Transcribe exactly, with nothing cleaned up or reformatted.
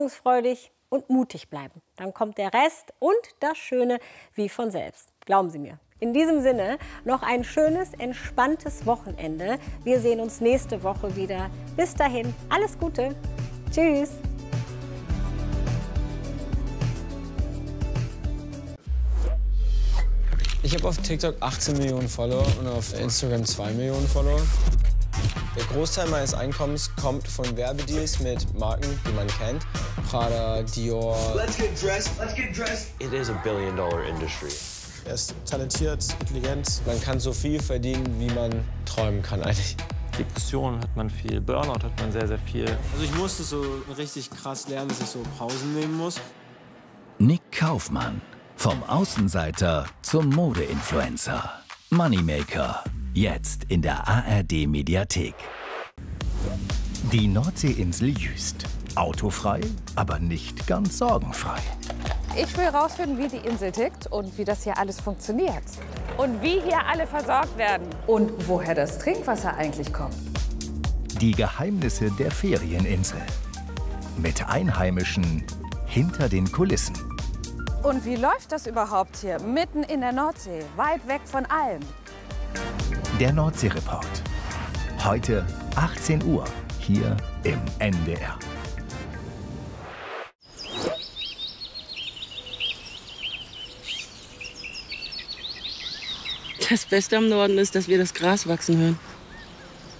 freudig und mutig bleiben. Dann kommt der Rest und das Schöne wie von selbst. Glauben Sie mir. In diesem Sinne noch ein schönes, entspanntes Wochenende. Wir sehen uns nächste Woche wieder. Bis dahin, alles Gute. Tschüss. Ich habe auf TikTok achtzehn Millionen Follower und auf Instagram zwei Millionen Follower. Der Großteil meines Einkommens kommt von Werbedeals mit Marken, die man kennt. Prada, Dior. Let's get dressed. Let's get dressed. It is a billion dollar industry. Er ist talentiert, intelligent. Man kann so viel verdienen, wie man träumen kann eigentlich. Depressionen hat man viel, Burnout hat man sehr, sehr viel. Also ich musste so richtig krass lernen, dass ich so Pausen nehmen muss. Nick Kaufmann. Vom Außenseiter zum Mode-Influencer. Moneymaker. Jetzt in der A R D-Mediathek. Die Nordseeinsel Jüst. Autofrei, aber nicht ganz sorgenfrei. Ich will herausfinden, wie die Insel tickt und wie das hier alles funktioniert. Und wie hier alle versorgt werden. Und woher das Trinkwasser eigentlich kommt. Die Geheimnisse der Ferieninsel. Mit Einheimischen hinter den Kulissen. Und wie läuft das überhaupt hier, mitten in der Nordsee, weit weg von allem? Der Nordsee-Report. Heute achtzehn Uhr, hier im N D R. Das Beste am Norden ist, dass wir das Gras wachsen hören.